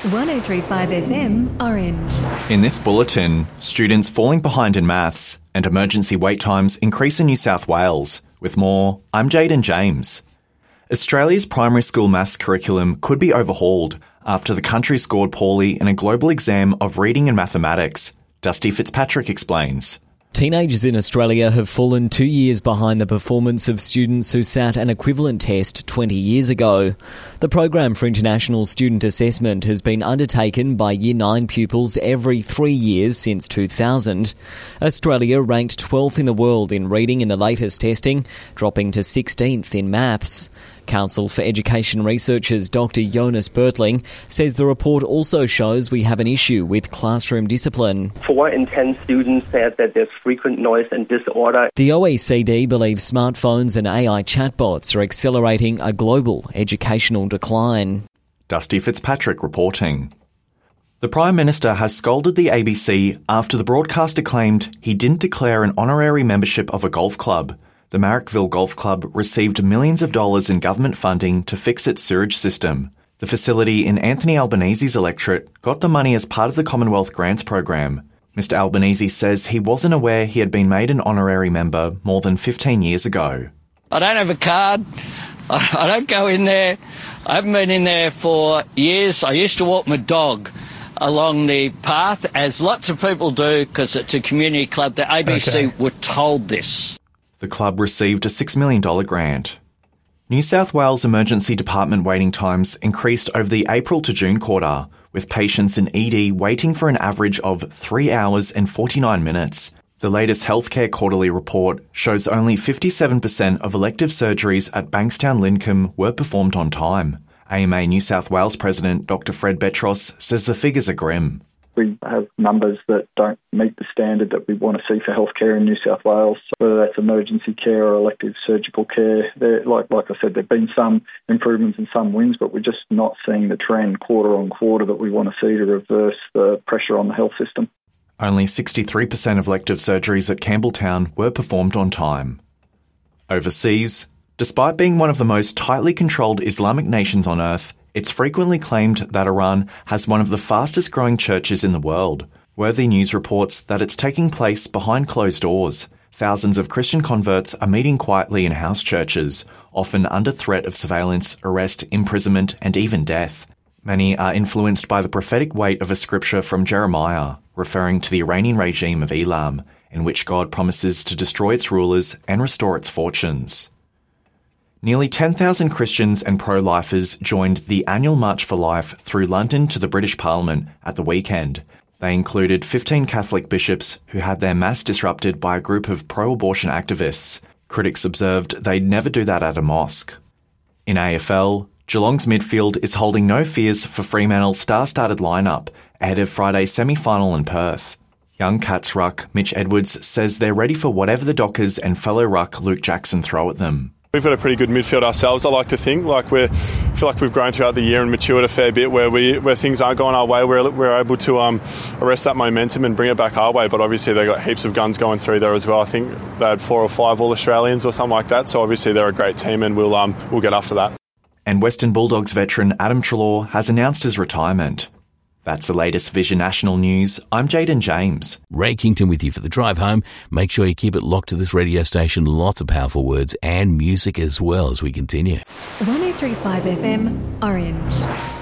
103.5 FM Orange. In this bulletin, students falling behind in maths and emergency wait times increase in New South Wales. With more, I'm Jaden James. Australia's primary school maths curriculum could be overhauled after the country scored poorly in a global exam of reading and mathematics. Dusty Fitzpatrick explains. Teenagers in Australia have fallen 2 years behind the performance of students who sat an equivalent test 20 years ago. The Program for International Student Assessment has been undertaken by Year 9 pupils every 3 years since 2000. Australia ranked 12th in the world in reading in the latest testing, dropping to 16th in maths. Council for Education Researchers Dr Jonas Bertling says the report also shows we have an issue with classroom discipline. 4 in 10 students said that there's frequent noise and disorder. The OECD believes smartphones and AI chatbots are accelerating a global educational decline. Dusty Fitzpatrick reporting. The Prime Minister has scolded the ABC after the broadcaster claimed he didn't declare an honorary membership of a golf club. The Marrickville Golf Club received millions of dollars in government funding to fix its sewage system. The facility in Anthony Albanese's electorate got the money as part of the Commonwealth Grants program. Mr Albanese says he wasn't aware he had been made an honorary member more than 15 years ago. I don't have a card. I don't go in there. I haven't been in there for years. I used to walk my dog along the path, as lots of people do, because it's a community club. The ABC were told this. The club received a $6 million grant. New South Wales Emergency Department waiting times increased over the April to June quarter, with patients in ED waiting for an average of 3 hours and 49 minutes. The latest healthcare quarterly report shows only 57% of elective surgeries at Bankstown Lincombe were performed on time. AMA New South Wales President Dr Fred Betros says the figures are grim. We have numbers that don't meet the standard that we want to see for healthcare in New South Wales, whether that's emergency care or elective surgical care. Like I said, there have been some improvements and some wins, but we're just not seeing the trend quarter on quarter that we want to see to reverse the pressure on the health system. Only 63% of elective surgeries at Campbelltown were performed on time. Overseas, despite being one of the most tightly controlled Islamic nations on earth, it's frequently claimed that Iran has one of the fastest growing churches in the world. Worthy News reports that it's taking place behind closed doors. Thousands of Christian converts are meeting quietly in house churches, often under threat of surveillance, arrest, imprisonment, and even death. Many are influenced by the prophetic weight of a scripture from Jeremiah, referring to the Iranian regime of Elam, in which God promises to destroy its rulers and restore its fortunes. Nearly 10,000 Christians and pro-lifers joined the annual March for Life through London to the British Parliament at the weekend. They included 15 Catholic bishops who had their mass disrupted by a group of pro-abortion activists. Critics observed they'd never do that at a mosque. In AFL, Geelong's midfield is holding no fears for Fremantle's star-studded lineup ahead of Friday's semi-final in Perth. Young Cats ruck Mitch Edwards says they're ready for whatever the Dockers and fellow ruck Luke Jackson throw at them. We've got a pretty good midfield ourselves, I like to think. I feel like we've grown throughout the year and matured a fair bit where things aren't going our way. We're able to arrest that momentum and bring it back our way. But obviously they've got heaps of guns going through there as well. I think they had 4 or 5 All-Australians or something like that. So obviously they're a great team and we'll get after that. And Western Bulldogs veteran Adam Treloar has announced his retirement. That's the latest Vision National News. I'm Jaden James. Ray Kington with you for the drive home. Make sure you keep it locked to this radio station. Lots of powerful words and music as well as we continue. 103.5 FM Orange.